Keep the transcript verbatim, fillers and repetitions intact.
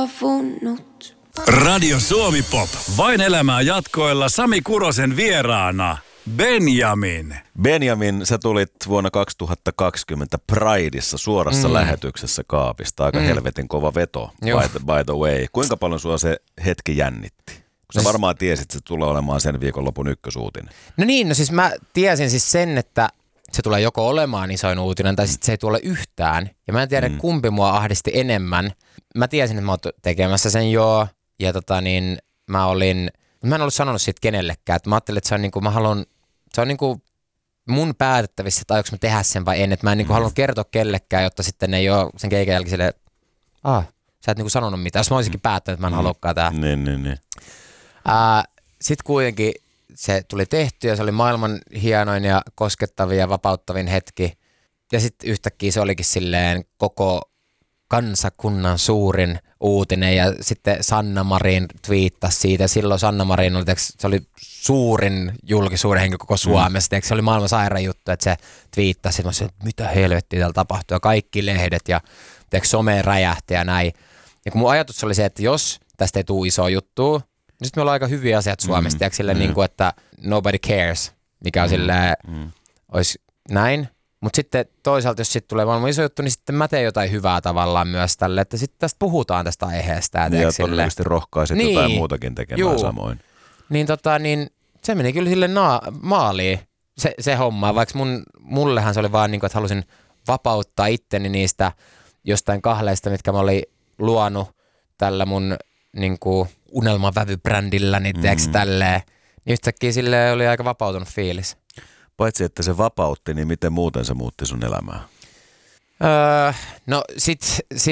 saapunut. Radio Suomi Pop. Vain elämää jatkoilla Sami Kurosen vieraana. Benjamin. Benjamin, sä tulit vuonna kaksituhattakaksikymmentä Prideissa suorassa mm. lähetyksessä kaapista. Aika mm. helvetin kova veto, by the, by the way. Kuinka paljon sua se hetki jännitti? Kun sä varmaan tiesit, että se tulee olemaan sen viikonlopun ykkösuutinen. No niin, no siis mä tiesin siis sen, että se tulee joko olemaan isoin uutinen tai sitten se ei tule yhtään. Ja mä en tiedä, mm. kumpi mua ahdisti enemmän. Mä tiesin, että mä oon tekemässä sen joo. Ja tota niin, mä olin, mä en ollut sanonut siitä kenellekään. Että mä ajattelin, että se on niinku, mä haluan, se on niinku mun päätettävissä, että aiotko mä tehdä sen vai en. Että mä en niinku mm. halunnut kertoa kellekään, jotta sitten ei ole sen keikan jälkeen silleen, ah, sä et niinku sanonut mitään. Jos mä olisinkin päättänyt, että mä en mm. haluakaan tää. Niin, niin, niin. Uh, sitten kuitenkin se tuli tehty ja se oli maailman hienoin ja koskettavin ja vapauttavin hetki. Ja sitten yhtäkkiä se olikin silleen koko kansakunnan suurin uutinen ja sitten Sanna Marin twiittasi siitä. Silloin Sanna Marin oli, se oli suurin julkisuuden henkilö koko Suomessa. Mm. Se oli maailman sairaan juttu, että se twiittasi. Mä sanoin, että mitä helvettiä täällä tapahtuu. Ja kaikki lehdet ja some räjähti ja näin. Ja kun mun ajatus oli se, että jos tästä ei tule isoa juttua, niin sitten me ollaan aika hyviä asiat Suomessa. Mm. Silleen, mm. niin kuin, että nobody cares, mikä on mm. silleen, mm. olisi näin. Mutta sitten toisaalta, jos sitten tulee maailman iso juttu, niin sitten mä teen jotain hyvää tavallaan myös tälle, että sitten tästä puhutaan tästä aiheesta. Ja, ja todennäköisesti rohkaiset niin, jotain muutakin tekemään juu. samoin. Niin, tota, niin se meni kyllä sille na- maaliin, se, se homma. Vaikka mun, mullehan se oli vaan niin kuin, että halusin vapauttaa itteni niistä jostain kahleista, mitkä mä olin luonut tällä mun niin kuin unelmavävybrändillä, niin teeksi mm. tälleen. Niin yhtäkkiä sille oli aika vapautunut fiilis. Paitsi, että se vapautti, niin miten muuten se muutti sun elämää? Öö, no sit, sit